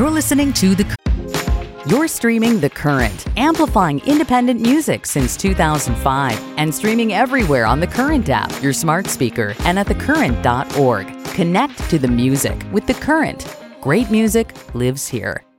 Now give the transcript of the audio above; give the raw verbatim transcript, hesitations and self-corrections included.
You're listening to The You're streaming The Current, amplifying independent music since two thousand five and streaming everywhere on The Current app, your smart speaker, and at the current dot org. Connect to the music with The Current. Great music lives here.